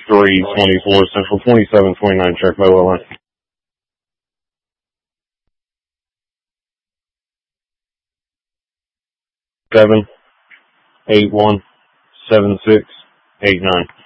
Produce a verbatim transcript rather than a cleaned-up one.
three twenty-four Central, twenty-seven twenty-nine, check mobile line. Seven eight one seven six eight nine.